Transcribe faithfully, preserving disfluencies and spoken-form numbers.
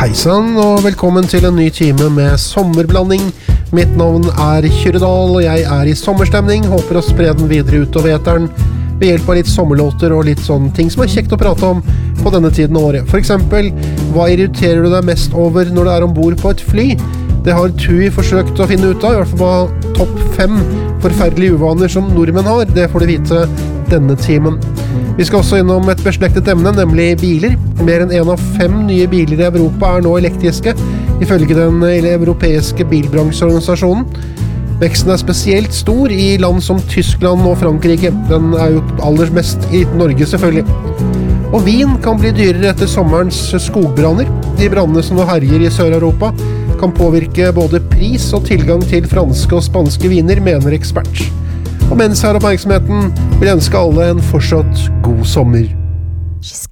Hei sann, og velkommen til en ny time med sommerblanding. Mitt navn er Kyrredal, og jeg er i sommerstemning. Håper å spre den videre utover eteren ved hjelp av litt sommerlåter og litt sånne ting som er kjekt å prate om på denne tiden av året. For eksempel, hva irriterer du deg mest over når du er ombord på et fly? Det har Tui forsøkt å finne ut av, i hvert fall hva topp fem forferdelige uvaner som nordmenn har. Det får du vite denne timen. Vi skal også innom et beslektet emne, nemlig biler. Mer enn en av fem nye biler i Europa er nå elektriske, ifølge den europeiske bilbransjeorganisasjonen. Veksten er spesielt stor i land som Tyskland og Frankrike. Den er jo aller mest i Norge, selvfølgelig. Og vin kan bli dyrere etter sommerens skogbranner. De brannene som nå herjer i Sør-Europa kan påvirke både pris og tilgang til franske og spanske viner, mener ekspert. Og mens her oppmerksomheten vil jeg ønske alle en fortsatt god sommer.